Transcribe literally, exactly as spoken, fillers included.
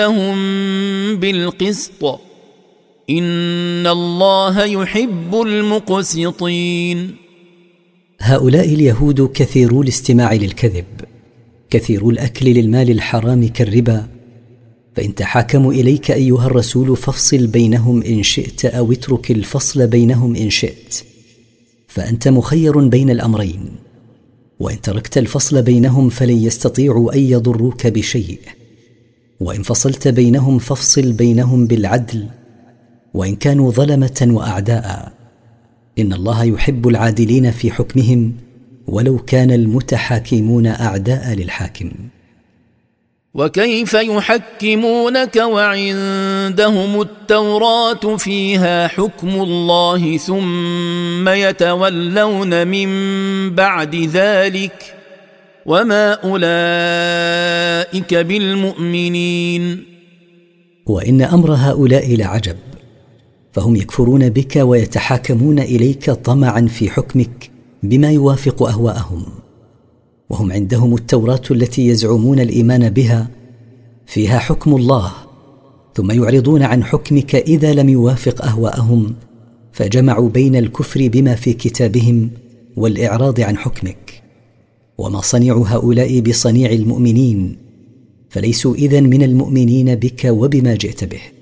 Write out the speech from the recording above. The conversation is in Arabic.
هم بالقسط إن الله يحب المقسطين. هؤلاء اليهود كثيرو الاستماع للكذب، كثيرو الأكل للمال الحرام كالربا، فإن تحاكموا إليك أيها الرسول فافصل بينهم إن شئت أو اترك الفصل بينهم إن شئت، فأنت مخير بين الأمرين، وإن تركت الفصل بينهم فلن يستطيعوا أن يضروك بشيء، وإن فصلت بينهم فافصل بينهم بالعدل وإن كانوا ظلمة وأعداء، إن الله يحب العادلين في حكمهم ولو كان المتحاكمون أعداء للحاكم. وكيف يحكمونك وعندهم التوراة فيها حكم الله ثم يتولون من بعد ذلك وما أولئك بالمؤمنين. وإن أمر هؤلاء لعجب، فهم يكفرون بك ويتحاكمون إليك طمعا في حكمك بما يوافق أهواءهم، وهم عندهم التوراة التي يزعمون الإيمان بها فيها حكم الله، ثم يعرضون عن حكمك إذا لم يوافق أهواءهم، فجمعوا بين الكفر بما في كتابهم والإعراض عن حكمك. وما صنعوا هؤلاء بصنيع المؤمنين، فليسوا إذن من المؤمنين بك وبما جئت به.